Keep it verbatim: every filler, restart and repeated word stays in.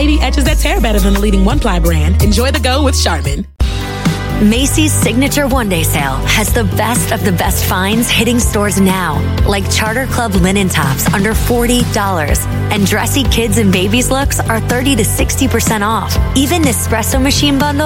wavy edges that tear better than the leading one-ply brand. Enjoy the go with Charmin. Macy's Signature One Day Sale has the best of the best finds hitting stores now, like Charter Club linen tops under forty dollars. And dressy kids and babies looks are thirty to sixty percent off. Even Nespresso machine bundle